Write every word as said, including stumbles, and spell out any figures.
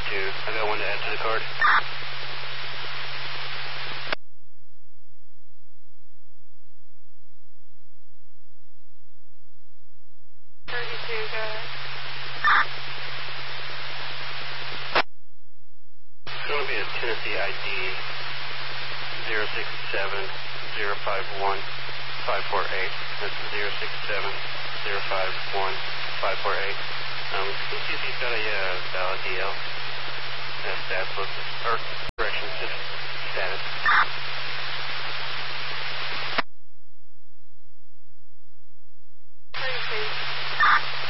thirty-two. I got one to add to the card. thirty-two, go ahead. It's going to be a Tennessee I D zero six seven zero five one five four eight. That's zero six seven zero five one five four eight. Um, can you see if he's got a uh, valid D L?